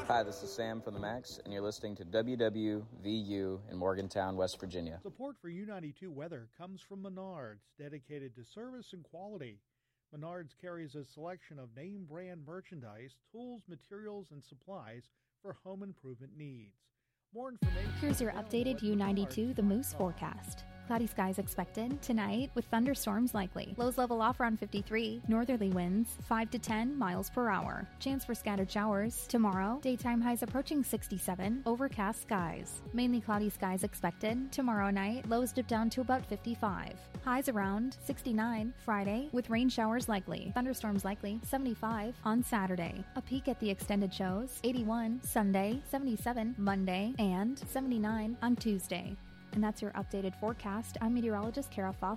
Hi, this is Sam from the Max, and you're listening to WWVU in Morgantown, West Virginia. Support for U92 Weather comes from Menards, dedicated to service and quality. Menards carries a selection of name brand merchandise, tools, materials, and supplies for home improvement needs. More information. Here's your updated U92 The Moose forecast. Cloudy skies expected tonight with thunderstorms likely. Lows level off around 53. Northerly winds 5 to 10 miles per hour. Chance for scattered showers. Tomorrow, daytime highs approaching 67. Overcast skies. Mainly cloudy skies expected. Tomorrow night, lows dip down to about 55. Highs around 69. Friday, with rain showers likely. Thunderstorms likely 75 on Saturday. A peek at the extended shows 81 Sunday, 77 Monday, and 79 on Tuesday. And that's your updated forecast. I'm meteorologist Kara Foster.